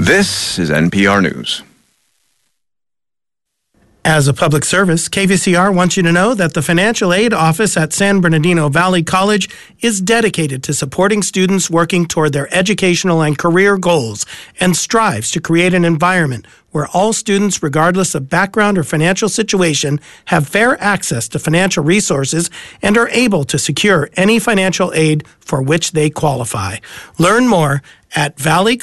This is NPR News. As a public service, KVCR wants you to know that the Financial Aid Office at San Bernardino Valley College is dedicated to supporting students working toward their educational and career goals and strives to create an environment where all students, regardless of background or financial situation, have fair access to financial resources and are able to secure any financial aid for which they qualify. Learn more at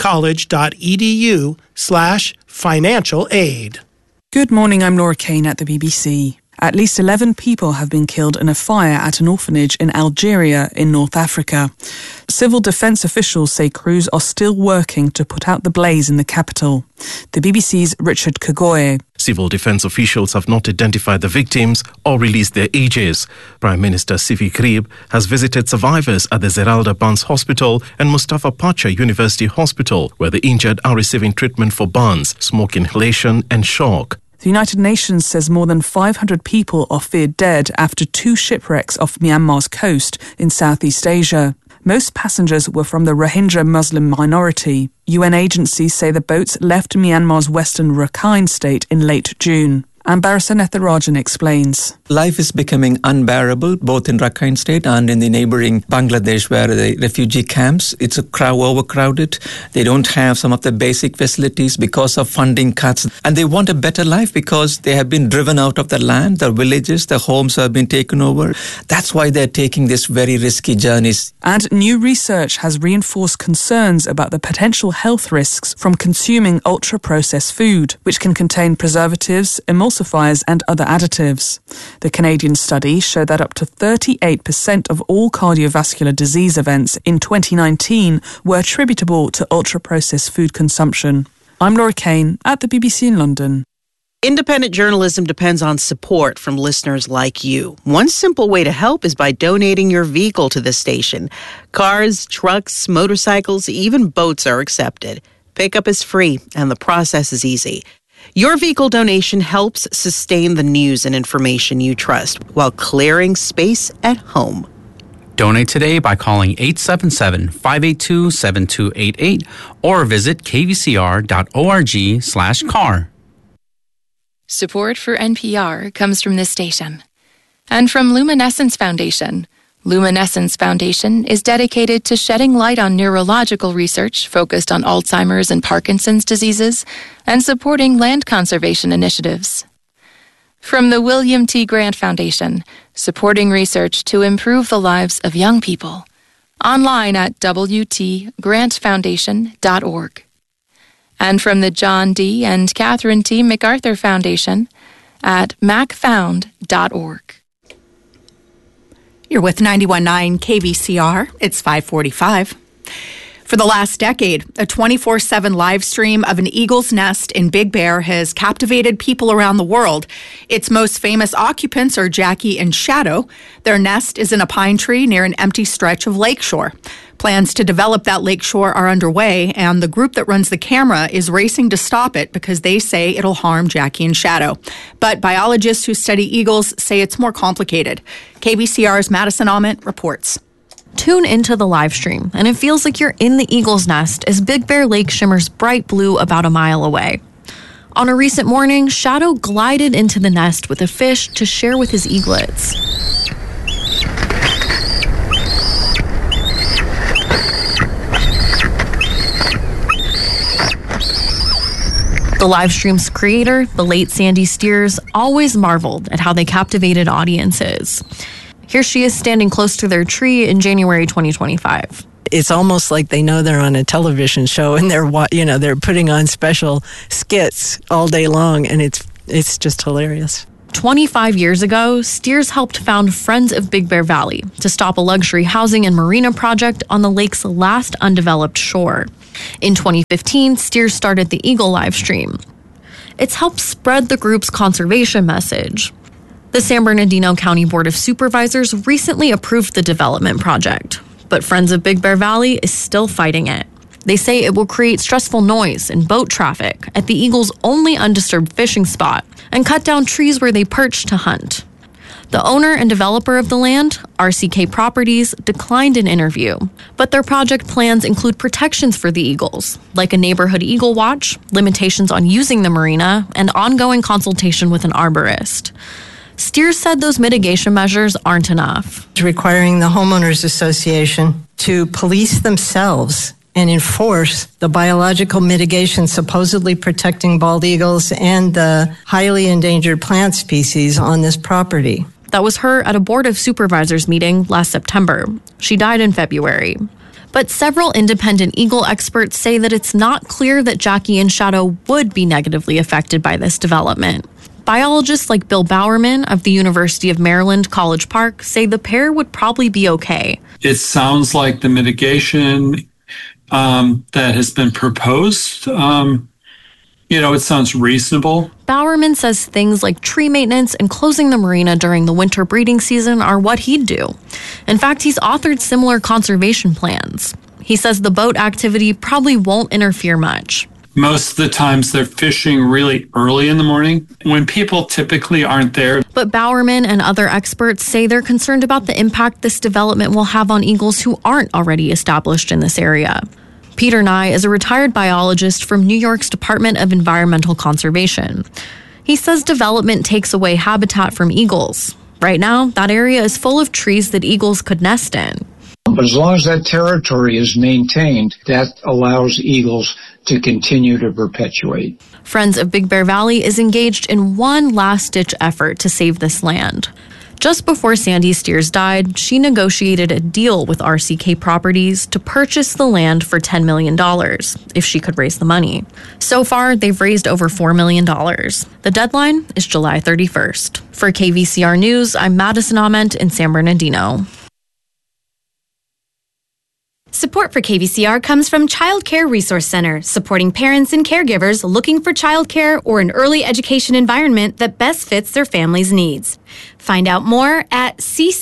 valleycollege.edu/financial aid. Good morning, I'm Laura Kane at the BBC. At least 11 people have been killed in a fire at an orphanage in Algeria in North Africa. Civil defence officials say crews are still working to put out the blaze in the capital. The BBC's Richard Kagoye. Civil defence officials have not identified the victims or released their ages. Prime Minister Sifi Krib has visited survivors at the Zeralda Burns Hospital and Mustafa Pacha University Hospital, where the injured are receiving treatment for burns, smoke inhalation and shock. The United Nations says more than 500 people are feared dead after 2 shipwrecks off Myanmar's coast in Southeast Asia. Most passengers were from the Rohingya Muslim minority. UN agencies say the boats left Myanmar's western Rakhine state in late June. Ambarasa Netharajan explains. Life is becoming unbearable, both in Rakhine State and in the neighbouring Bangladesh, where the refugee camps, it's overcrowded. They don't have some of the basic facilities because of funding cuts. And they want a better life because they have been driven out of their land, their villages, their homes have been taken over. That's why they're taking this very risky journeys. And new research has reinforced concerns about the potential health risks from consuming ultra-processed food, which can contain preservatives, emulsifiers and other additives. The Canadian study showed that up to 38% of all cardiovascular disease events in 2019 were attributable to ultra-processed food consumption. I'm Laura Kane at the BBC in London. Independent journalism depends on support from listeners like you. One simple way to help is by donating your vehicle to this station. Cars, trucks, motorcycles, even boats are accepted. Pickup is free and the process is easy. Your vehicle donation helps sustain the news and information you trust while clearing space at home. Donate today by calling 877-582-7288 or visit kvcr.org/car. Support for NPR comes from this station and from Luminescence Foundation. Luminescence Foundation is dedicated to shedding light on neurological research focused on Alzheimer's and Parkinson's diseases and supporting land conservation initiatives. From the William T. Grant Foundation, supporting research to improve the lives of young people. Online at wtgrantfoundation.org. And from the John D. and Catherine T. MacArthur Foundation at macfound.org. You're with 91.9 KVCR. It's 5:45. For the last decade, a 24/7 live stream of an eagle's nest in Big Bear has captivated people around the world. Its most famous occupants are Jackie and Shadow. Their nest is in a pine tree near an empty stretch of lakeshore. Plans to develop that lakeshore are underway, and the group that runs the camera is racing to stop it because they say it'll harm Jackie and Shadow. But biologists who study eagles say it's more complicated. KVCR's Madison Ament reports. Tune into the live stream, and it feels like you're in the eagle's nest as Big Bear Lake shimmers bright blue about a mile away. On a recent morning, Shadow glided into the nest with a fish to share with his eaglets. The live stream's creator, the late Sandy Steers, always marveled at how they captivated audiences. Here she is standing close to their tree in January 2025. It's almost like they know they're on a television show and they're putting on special skits all day long, and it's just hilarious. 25 years ago, Steers helped found Friends of Big Bear Valley to stop a luxury housing and marina project on the lake's last undeveloped shore. In 2015, Steers started the Eagle live stream. It's helped spread the group's conservation message. The San Bernardino County Board of Supervisors recently approved the development project, but Friends of Big Bear Valley is still fighting it. They say it will create stressful noise and boat traffic at the eagles' only undisturbed fishing spot and cut down trees where they perch to hunt. The owner and developer of the land, RCK Properties, declined an interview. But their project plans include protections for the eagles, like a neighborhood eagle watch, limitations on using the marina, and ongoing consultation with an arborist. Steers said those mitigation measures aren't enough. Requiring the homeowners association to police themselves and enforce the biological mitigation supposedly protecting bald eagles and the highly endangered plant species on this property. That was her at a Board of Supervisors meeting last September. She died in February. But several independent eagle experts say that it's not clear that Jackie and Shadow would be negatively affected by this development. Biologists like Bill Bowerman of the University of Maryland College Park say the pair would probably be okay. It sounds like the mitigation that has been proposed, it sounds reasonable. Bowerman says things like tree maintenance and closing the marina during the winter breeding season are what he'd do. In fact, he's authored similar conservation plans. He says the boat activity probably won't interfere much. Most of the times they're fishing really early in the morning when people typically aren't there. But Bowerman and other experts say they're concerned about the impact this development will have on eagles who aren't already established in this area. Peter Nye is a retired biologist from New York's Department of Environmental Conservation. He says development takes away habitat from eagles. Right now, that area is full of trees that eagles could nest in. But as long as that territory is maintained, that allows eagles to continue to perpetuate. Friends of Big Bear Valley is engaged in one last-ditch effort to save this land. Just before Sandy Steers died, she negotiated a deal with RCK Properties to purchase the land for $10 million, if she could raise the money. So far, they've raised over $4 million. The deadline is July 31st. For KVCR News, I'm Madison Ament in San Bernardino. Support for KVCR comes from Child Care Resource Center, supporting parents and caregivers looking for childcare or an early education environment that best fits their family's needs. Find out more at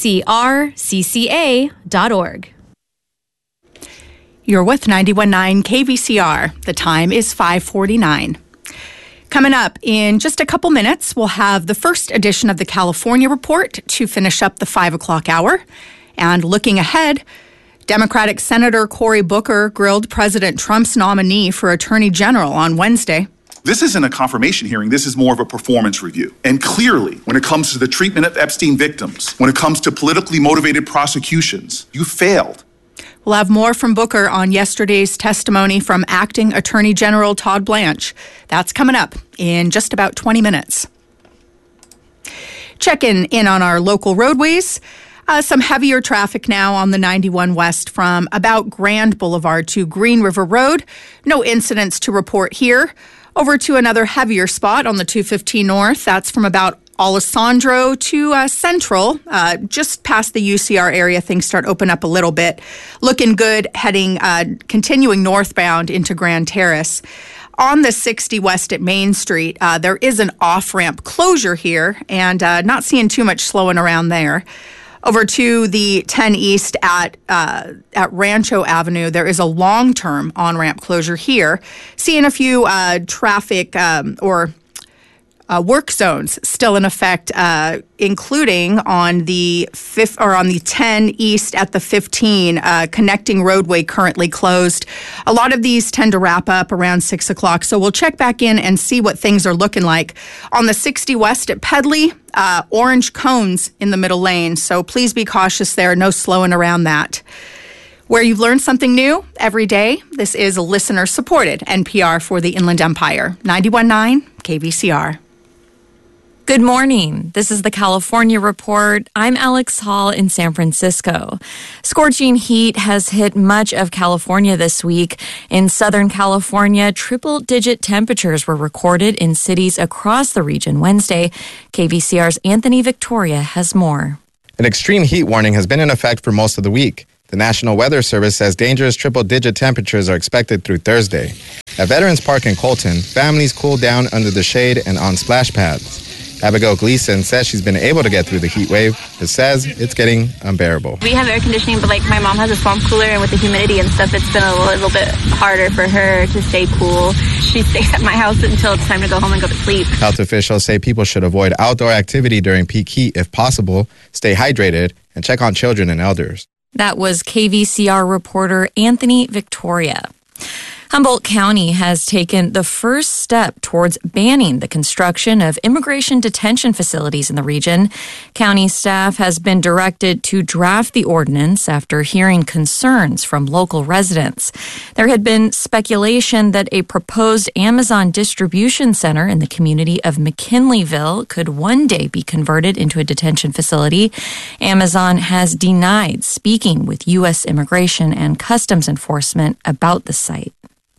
ccrcca.org. You're with 91.9 KVCR. The time is 5:49. Coming up in just a couple minutes, we'll have the first edition of the California Report to finish up the 5 o'clock hour. And looking ahead, Democratic Senator Cory Booker grilled President Trump's nominee for Attorney General on Wednesday. This isn't a confirmation hearing. This is more of a performance review. And clearly, when it comes to the treatment of Epstein victims, when it comes to politically motivated prosecutions, you failed. We'll have more from Booker on yesterday's testimony from Acting Attorney General Todd Blanche. That's coming up in just about 20 minutes. Checking in on our local roadways. Some heavier traffic now on the 91 West from about Grand Boulevard to Green River Road. No incidents to report here. Over to another heavier spot on the 215 North. That's from about Alessandro to Central. Just past the UCR area, things start open up a little bit. Looking good heading, continuing northbound into Grand Terrace. On the 60 West at Main Street, there is an off-ramp closure here and not seeing too much slowing around there. Over to the 10 East at Rancho Avenue, there is a long-term on-ramp closure here. Seeing a few traffic work zones still in effect, including on the 10 East at the 15 connecting roadway currently closed. A lot of these tend to wrap up around 6 o'clock, so we'll check back in and see what things are looking like. On the 60 West at Pedley, orange cones in the middle lane, so please be cautious there. No slowing around that. Where you've learned something new every day, this is listener-supported NPR for the Inland Empire. 91.9 KVCR. Good morning. This is the California Report. I'm Alex Hall in San Francisco. Scorching heat has hit much of California this week. In Southern California, triple-digit temperatures were recorded in cities across the region Wednesday. KVCR's Anthony Victoria has more. An extreme heat warning has been in effect for most of the week. The National Weather Service says dangerous triple-digit temperatures are expected through Thursday. At Veterans Park in Colton, families cooled down under the shade and on splash pads. Abigail Gleason says she's been able to get through the heat wave, but says it's getting unbearable. We have air conditioning, but my mom has a swamp cooler, and with the humidity and stuff, it's been a little bit harder for her to stay cool. She stays at my house until it's time to go home and go to sleep. Health officials say people should avoid outdoor activity during peak heat if possible, stay hydrated, and check on children and elders. That was KVCR reporter Anthony Victoria. Humboldt County has taken the first step towards banning the construction of immigration detention facilities in the region. County staff has been directed to draft the ordinance after hearing concerns from local residents. There had been speculation that a proposed Amazon distribution center in the community of McKinleyville could one day be converted into a detention facility. Amazon has denied speaking with U.S. Immigration and Customs Enforcement about the site.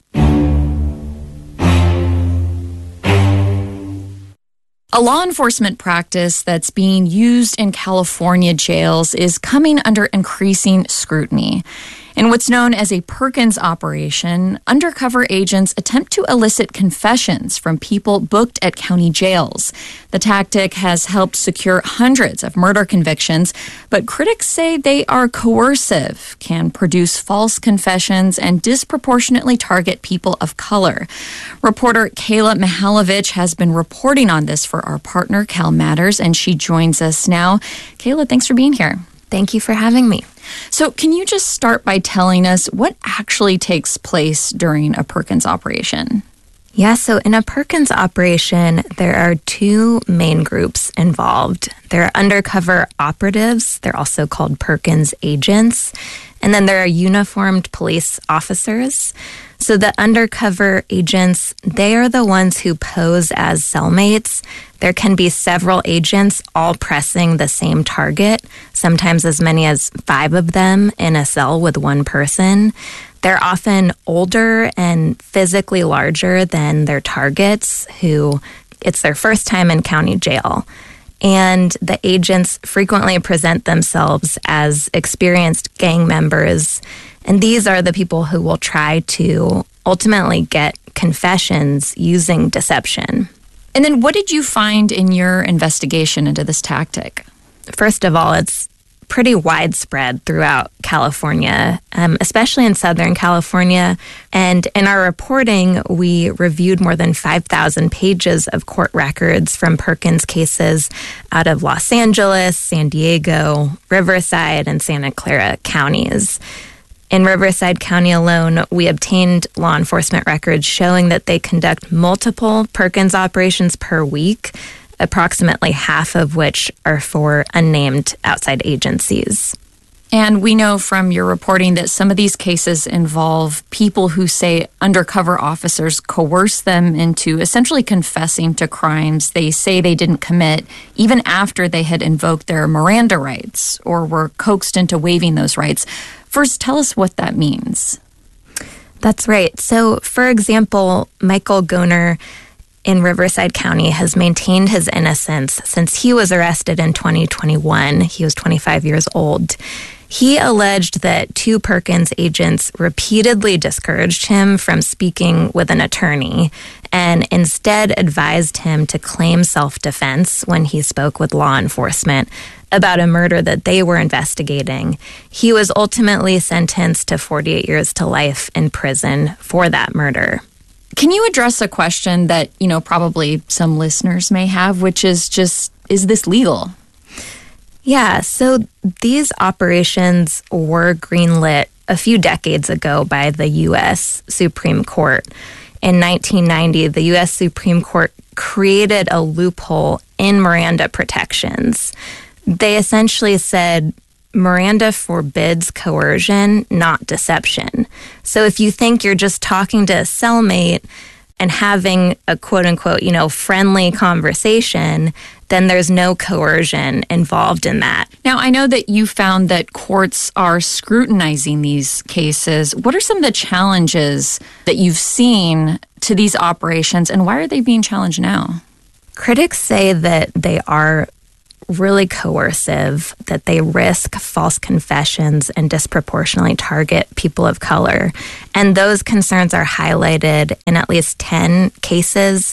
A law enforcement practice that's being used in California jails is coming under increasing scrutiny. In what's known as a Perkins operation, undercover agents attempt to elicit confessions from people booked at county jails. The tactic has helped secure hundreds of murder convictions, but critics say they are coercive, can produce false confessions, and disproportionately target people of color. Reporter Kayla Mihalovic has been reporting on this for our partner, Cal Matters, and she joins us now. Kayla, thanks for being here. Thank you for having me. So can you just start by telling us what actually takes place during a Perkins operation? Yeah, so in a Perkins operation, there are two main groups involved. There are undercover operatives. They're also called Perkins agents. And then there are uniformed police officers. So the undercover agents, they are the ones who pose as cellmates. There can be several agents all pressing the same target, sometimes as many as 5 of them in a cell with one person. They're often older and physically larger than their targets, who it's their first time in county jail. And the agents frequently present themselves as experienced gang members. And these are the people who will try to ultimately get confessions using deception. And then what did you find in your investigation into this tactic? First of all, it's pretty widespread throughout California, especially in Southern California. And in our reporting, we reviewed more than 5,000 pages of court records from Perkins cases out of Los Angeles, San Diego, Riverside, and Santa Clara counties. In Riverside County alone, we obtained law enforcement records showing that they conduct multiple Perkins operations per week, approximately half of which are for unnamed outside agencies. And we know from your reporting that some of these cases involve people who say undercover officers coerce them into essentially confessing to crimes they say they didn't commit, even after they had invoked their Miranda rights or were coaxed into waiving those rights. First, tell us what that means. That's right. So, for example, Michael Goner in Riverside County has maintained his innocence since he was arrested in 2021. He was 25 years old. He alleged that 2 Perkins agents repeatedly discouraged him from speaking with an attorney and instead advised him to claim self-defense when he spoke with law enforcement about a murder that they were investigating. He was ultimately sentenced to 48 years to life in prison for that murder. Can you address a question that, probably some listeners may have, which is just, is this legal? Yeah, so these operations were greenlit a few decades ago by the U.S. Supreme Court. In 1990, the U.S. Supreme Court created a loophole in Miranda protections. They essentially said Miranda forbids coercion, not deception. So if you think you're just talking to a cellmate and having a quote-unquote, friendly conversation, then there's no coercion involved in that. Now, I know that you found that courts are scrutinizing these cases. What are some of the challenges that you've seen to these operations, and why are they being challenged now? Critics say that they are really coercive, that they risk false confessions and disproportionately target people of color. And those concerns are highlighted in at least 10 cases.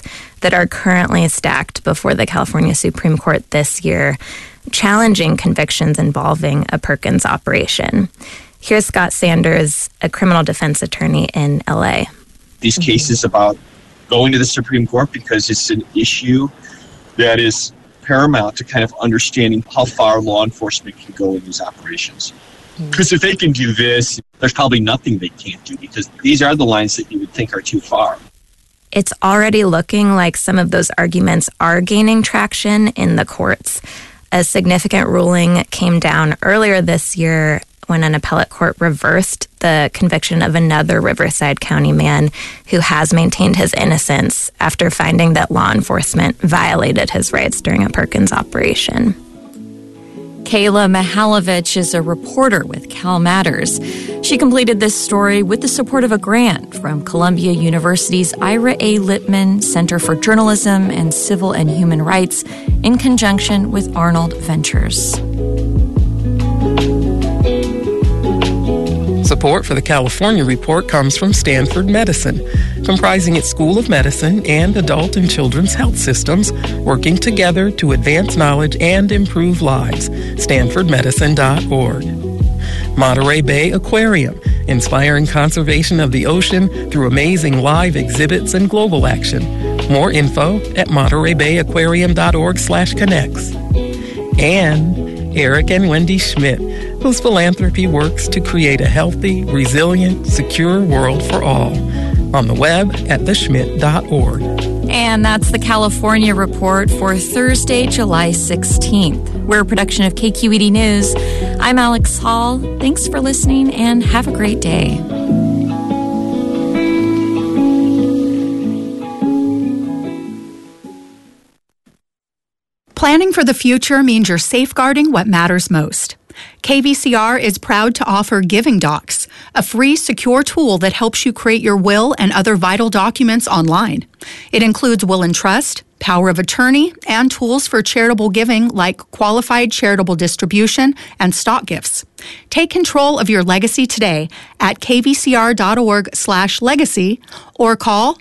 that are currently stacked before the California Supreme Court this year, challenging convictions involving a Perkins operation. Here's Scott Sanders, a criminal defense attorney in LA. These cases about going to the Supreme Court because it's an issue that is paramount to kind of understanding how far law enforcement can go in these operations. Because if they can do this, there's probably nothing they can't do, because these are the lines that you would think are too far. It's already looking like some of those arguments are gaining traction in the courts. A significant ruling came down earlier this year when an appellate court reversed the conviction of another Riverside County man who has maintained his innocence after finding that law enforcement violated his rights during a Perkins operation. Kayla Mihalovich is a reporter with Cal Matters. She completed this story with the support of a grant from Columbia University's Ira A. Littman Center for Journalism and Civil and Human Rights in conjunction with Arnold Ventures. Support for the California Report comes from Stanford Medicine, comprising its School of Medicine and adult and children's health systems, working together to advance knowledge and improve lives. StanfordMedicine.org. Monterey Bay Aquarium, inspiring conservation of the ocean through amazing live exhibits and global action. More info at MontereyBayAquarium.org/connects. And Eric and Wendy Schmidt, whose philanthropy works to create a healthy, resilient, secure world for all. On the web at theschmidt.org. And that's the California Report for Thursday, July 16th. We're a production of KQED News. I'm Alex Hall. Thanks for listening and have a great day. Planning for the future means you're safeguarding what matters most. KVCR is proud to offer Giving Docs, a free, secure tool that helps you create your will and other vital documents online. It includes will and trust, power of attorney, and tools for charitable giving like qualified charitable distribution and stock gifts. Take control of your legacy today at kvcr.org/legacy or call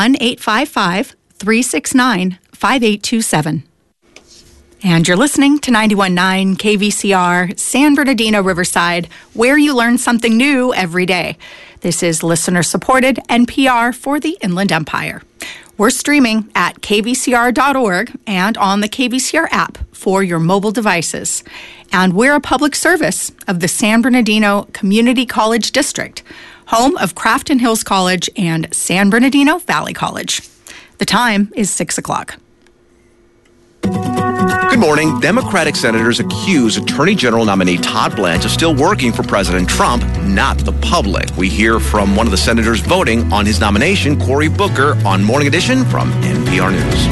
1-855-369-5827. And you're listening to 91.9 KVCR, San Bernardino, Riverside, where you learn something new every day. This is listener-supported NPR for the Inland Empire. We're streaming at kvcr.org and on the KVCR app for your mobile devices. And we're a public service of the San Bernardino Community College District, home of Crafton Hills College and San Bernardino Valley College. The time is 6 o'clock. Good morning. Democratic senators accuse Attorney General nominee Todd Blanche of still working for President Trump, not the public. We hear from one of the senators voting on his nomination, Cory Booker, on Morning Edition from NPR News.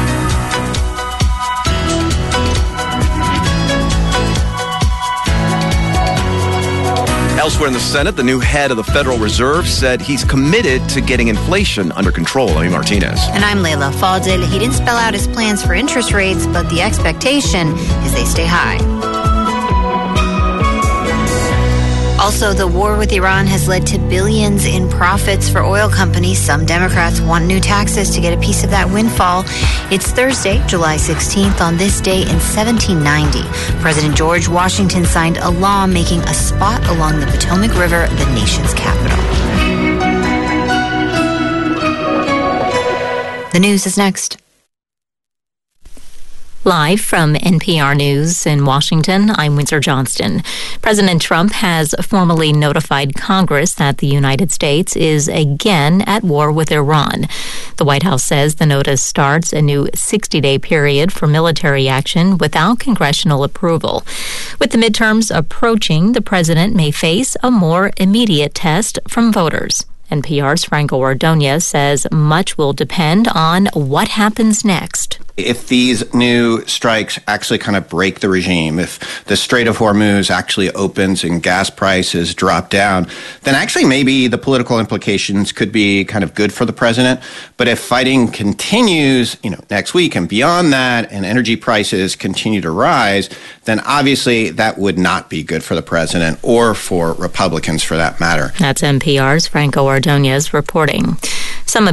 Elsewhere in the Senate, the new head of the Federal Reserve said he's committed to getting inflation under control. Amy Martinez. And I'm Layla Fadil. He didn't spell out his plans for interest rates, but the expectation is they stay high. Also, the war with Iran has led to billions in profits for oil companies. Some Democrats want new taxes to get a piece of that windfall. It's Thursday, July 16th. On this day in 1790, President George Washington signed a law making a spot along the Potomac River the nation's capital. The news is next. Live from NPR News in Washington, I'm Windsor Johnston. President Trump has formally notified Congress that the United States is again at war with Iran. The White House says the notice starts a new 60-day period for military action without congressional approval. With the midterms approaching, the president may face a more immediate test from voters. NPR's Franco Ordonez says much will depend on what happens next. If these new strikes actually kind of break the regime, if the Strait of Hormuz actually opens and gas prices drop down, then actually maybe the political implications could be kind of good for the president. But if fighting continues, next week and beyond that, and energy prices continue to rise, then obviously that would not be good for the president or for Republicans for that matter. That's NPR's Franco Ordonez reporting. Some